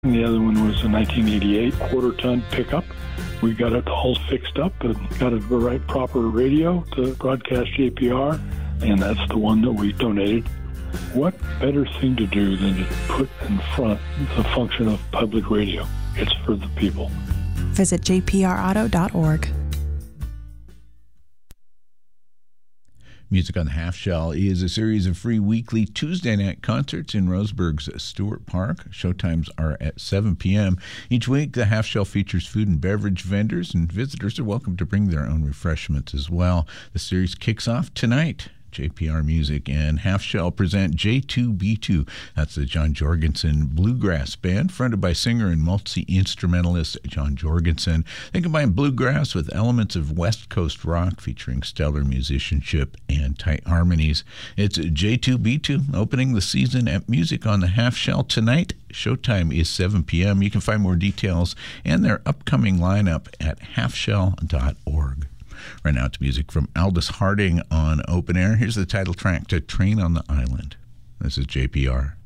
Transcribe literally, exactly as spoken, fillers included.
The other one was a nineteen eighty-eight quarter-ton pickup. We got it all fixed up and got it the right proper radio to broadcast J P R, and that's the one that we donated. What better thing to do than to put in front the function of public radio? It's for the people. Visit j p r auto dot org. Music on the Half Shell is a series of free weekly Tuesday night concerts in Roseburg's Stewart Park. Showtimes are at seven p.m. Each week, the Half Shell features food and beverage vendors, and visitors are welcome to bring their own refreshments as well. The series kicks off tonight. J P R Music and Half Shell present J two B two. That's the John Jorgensen Bluegrass Band, fronted by singer and multi-instrumentalist John Jorgensen. They combine bluegrass with elements of West Coast rock, featuring stellar musicianship and tight harmonies. It's J two B two, opening the season at Music on the Half Shell tonight. Showtime is seven p.m. You can find more details and their upcoming lineup at half shell dot org. Right now, it's music from Aldous Harding on Open Air. Here's the title track to Train on the Island. This is J P R.